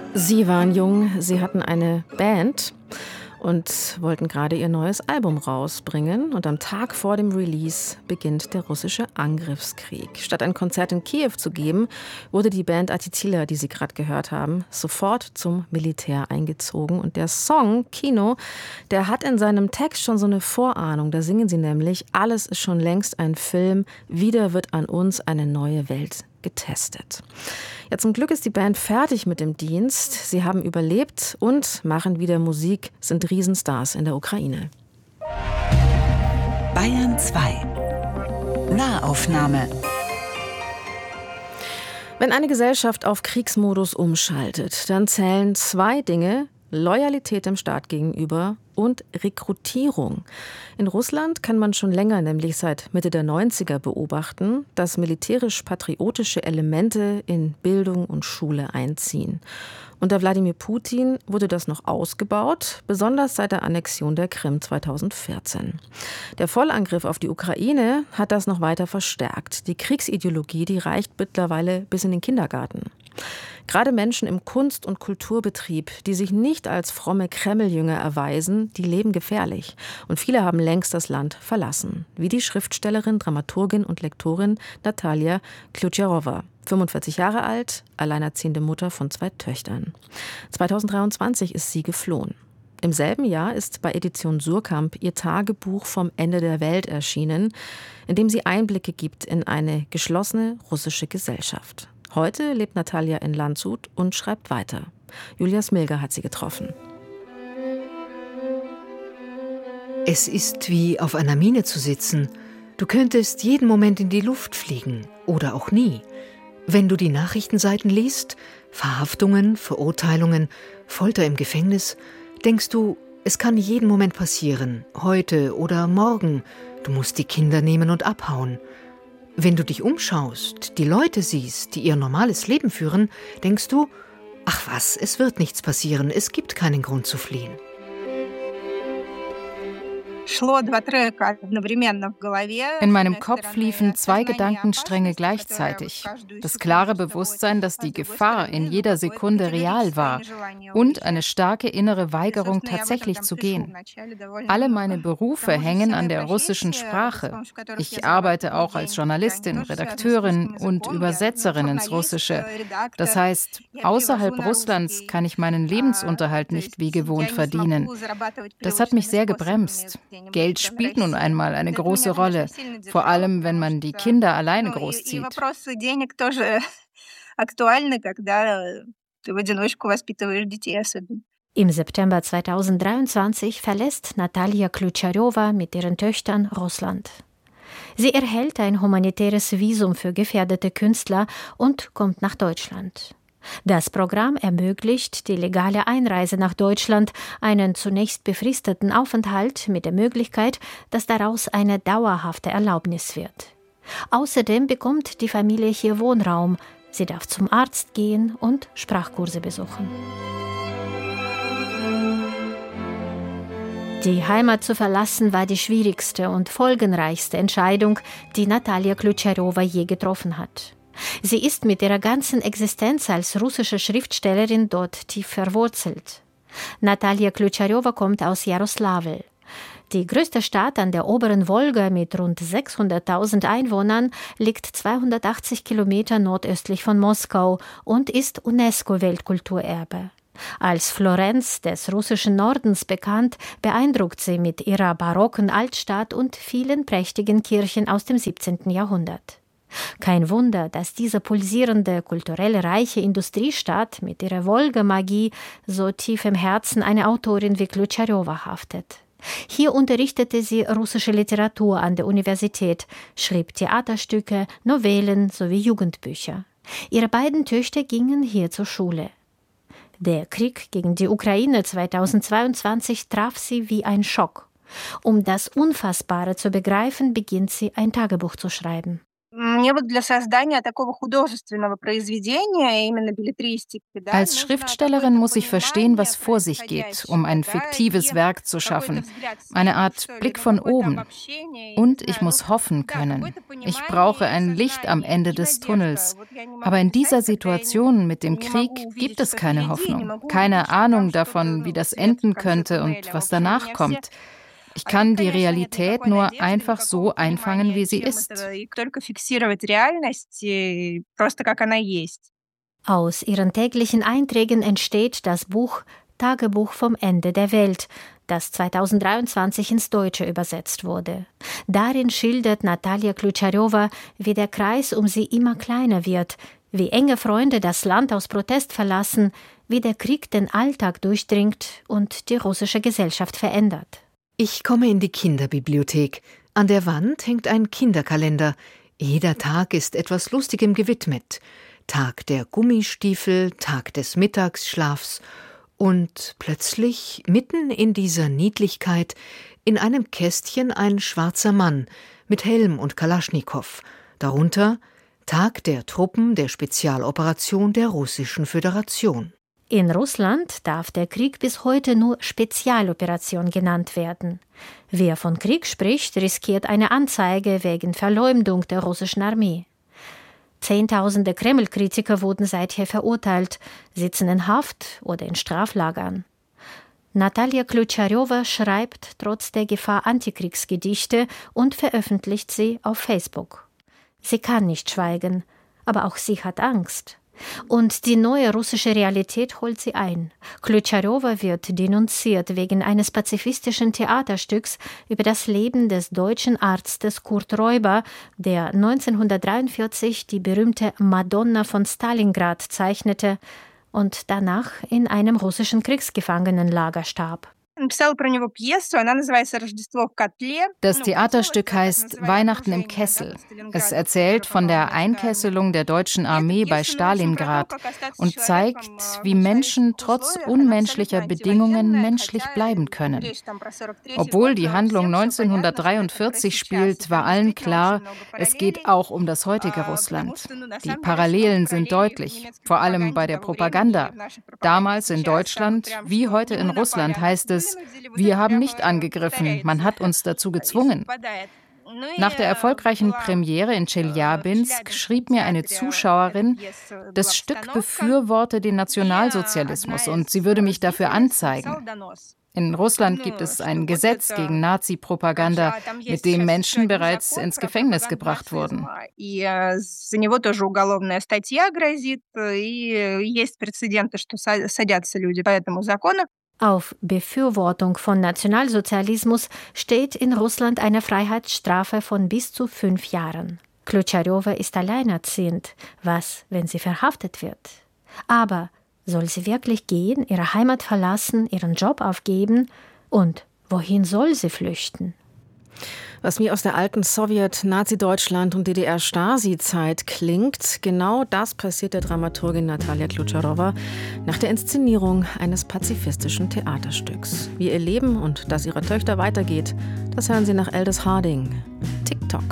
Sie waren jung, sie hatten eine Band und wollten gerade ihr neues Album rausbringen. Und am Tag vor dem Release beginnt der russische Angriffskrieg. Statt ein Konzert in Kiew zu geben, wurde die Band Attitila, die Sie gerade gehört haben, sofort zum Militär eingezogen. Und der Song Kino, der hat in seinem Text schon so eine Vorahnung. Da singen sie nämlich: Alles ist schon längst ein Film, wieder wird an uns eine neue Welt getestet. Ja, zum Glück ist die Band fertig mit dem Dienst. Sie haben überlebt und machen wieder Musik, sind Riesenstars in der Ukraine. Bayern 2 Nahaufnahme. Wenn eine Gesellschaft auf Kriegsmodus umschaltet, dann zählen zwei Dinge: Loyalität dem Staat gegenüber und Rekrutierung. In Russland kann man schon länger, nämlich seit Mitte der 90er, beobachten, dass militärisch-patriotische Elemente in Bildung und Schule einziehen. Unter Wladimir Putin wurde das noch ausgebaut, besonders seit der Annexion der Krim 2014. Der Vollangriff auf die Ukraine hat das noch weiter verstärkt. Die Kriegsideologie, die reicht mittlerweile bis in den Kindergarten. Gerade Menschen im Kunst- und Kulturbetrieb, die sich nicht als fromme Kreml-Jünger erweisen, die leben gefährlich. Und viele haben längst das Land verlassen. Wie die Schriftstellerin, Dramaturgin und Lektorin Natalia Kljucharowa. 45 Jahre alt, alleinerziehende Mutter von 2 Töchtern. 2023 ist sie geflohen. Im selben Jahr ist bei Edition Surkamp ihr Tagebuch vom Ende der Welt erschienen, in dem sie Einblicke gibt in eine geschlossene russische Gesellschaft. Heute lebt Natalia in Landshut und schreibt weiter. Julia Smilger hat sie getroffen. Es ist wie auf einer Mine zu sitzen. Du könntest jeden Moment in die Luft fliegen oder auch nie. Wenn du die Nachrichtenseiten liest, Verhaftungen, Verurteilungen, Folter im Gefängnis, denkst du, es kann jeden Moment passieren, heute oder morgen. Du musst die Kinder nehmen und abhauen. Wenn du dich umschaust, die Leute siehst, die ihr normales Leben führen, denkst du, ach was, es wird nichts passieren, es gibt keinen Grund zu fliehen. In meinem Kopf liefen 2 Gedankenstränge gleichzeitig. Das klare Bewusstsein, dass die Gefahr in jeder Sekunde real war und eine starke innere Weigerung, tatsächlich zu gehen. Alle meine Berufe hängen an der russischen Sprache. Ich arbeite auch als Journalistin, Redakteurin und Übersetzerin ins Russische. Das heißt, außerhalb Russlands kann ich meinen Lebensunterhalt nicht wie gewohnt verdienen. Das hat mich sehr gebremst. Geld spielt nun einmal eine große Rolle, vor allem wenn man die Kinder alleine großzieht. Im September 2023 verlässt Natalia Kljucharowa mit ihren Töchtern Russland. Sie erhält ein humanitäres Visum für gefährdete Künstler und kommt nach Deutschland. Das Programm ermöglicht die legale Einreise nach Deutschland, einen zunächst befristeten Aufenthalt mit der Möglichkeit, dass daraus eine dauerhafte Erlaubnis wird. Außerdem bekommt die Familie hier Wohnraum. Sie darf zum Arzt gehen und Sprachkurse besuchen. Die Heimat zu verlassen war die schwierigste und folgenreichste Entscheidung, die Natalia Kljucharowa je getroffen hat. Sie ist mit ihrer ganzen Existenz als russische Schriftstellerin dort tief verwurzelt. Natalia Kljucharowa kommt aus Jaroslawl. Die größte Stadt an der oberen Wolga mit rund 600.000 Einwohnern liegt 280 Kilometer nordöstlich von Moskau und ist UNESCO-Weltkulturerbe. Als Florenz des russischen Nordens bekannt, beeindruckt sie mit ihrer barocken Altstadt und vielen prächtigen Kirchen aus dem 17. Jahrhundert. Kein Wunder, dass diese pulsierende, kulturell reiche Industriestadt mit ihrer Wolga-Magie so tief im Herzen einer Autorin wie Kljucharowa haftet. Hier unterrichtete sie russische Literatur an der Universität, schrieb Theaterstücke, Novellen sowie Jugendbücher. Ihre beiden Töchter gingen hier zur Schule. Der Krieg gegen die Ukraine 2022 traf sie wie ein Schock. Um das Unfassbare zu begreifen, beginnt sie ein Tagebuch zu schreiben. Als Schriftstellerin muss ich verstehen, was vor sich geht, um ein fiktives Werk zu schaffen. Eine Art Blick von oben. Und ich muss hoffen können. Ich brauche ein Licht am Ende des Tunnels. Aber in dieser Situation mit dem Krieg gibt es keine Hoffnung. Keine Ahnung davon, wie das enden könnte und was danach kommt. Ich kann die Realität nur einfach so einfangen, wie sie ist. Aus ihren täglichen Einträgen entsteht das Buch Tagebuch vom Ende der Welt, das 2023 ins Deutsche übersetzt wurde. Darin schildert Natalia Kljucharowa, wie der Kreis um sie immer kleiner wird, wie enge Freunde das Land aus Protest verlassen, wie der Krieg den Alltag durchdringt und die russische Gesellschaft verändert. Ich komme in die Kinderbibliothek. An der Wand hängt ein Kinderkalender. Jeder Tag ist etwas Lustigem gewidmet. Tag der Gummistiefel, Tag des Mittagsschlafs. Und plötzlich, mitten in dieser Niedlichkeit, in einem Kästchen ein schwarzer Mann mit Helm und Kalaschnikow. Darunter Tag der Truppen der Spezialoperation der Russischen Föderation. In Russland darf der Krieg bis heute nur Spezialoperation genannt werden. Wer von Krieg spricht, riskiert eine Anzeige wegen Verleumdung der russischen Armee. Zehntausende Kreml-Kritiker wurden seither verurteilt, sitzen in Haft oder in Straflagern. Natalia Kljucharowa schreibt trotz der Gefahr Antikriegsgedichte und veröffentlicht sie auf Facebook. Sie kann nicht schweigen, aber auch sie hat Angst. Und die neue russische Realität holt sie ein. Kljucharowa wird denunziert wegen eines pazifistischen Theaterstücks über das Leben des deutschen Arztes Kurt Räuber, der 1943 die berühmte Madonna von Stalingrad zeichnete und danach in einem russischen Kriegsgefangenenlager starb. Das Theaterstück heißt Weihnachten im Kessel. Es erzählt von der Einkesselung der deutschen Armee bei Stalingrad und zeigt, wie Menschen trotz unmenschlicher Bedingungen menschlich bleiben können. Obwohl die Handlung 1943 spielt, war allen klar, es geht auch um das heutige Russland. Die Parallelen sind deutlich, vor allem bei der Propaganda. Damals in Deutschland, wie heute in Russland, heißt es, wir haben nicht angegriffen, man hat uns dazu gezwungen. Nach der erfolgreichen Premiere in Tscheljabinsk schrieb mir eine Zuschauerin, das Stück befürworte den Nationalsozialismus und sie würde mich dafür anzeigen. In Russland gibt es ein Gesetz gegen Nazi-Propaganda, mit dem Menschen bereits ins Gefängnis gebracht wurden. Auf Befürwortung von Nationalsozialismus steht in Russland eine Freiheitsstrafe von bis zu 5 Jahren. Kljucharowa ist alleinerziehend. Was, wenn sie verhaftet wird? Aber soll sie wirklich gehen, ihre Heimat verlassen, ihren Job aufgeben? Und wohin soll sie flüchten? Was mir aus der alten Sowjet-Nazi-Deutschland- und DDR-Stasi-Zeit klingt, genau das passiert der Dramaturgin Natalia Kljucharowa nach der Inszenierung eines pazifistischen Theaterstücks. Wie ihr Leben und das ihrer Töchter weitergeht, das hören Sie nach Aldous Harding.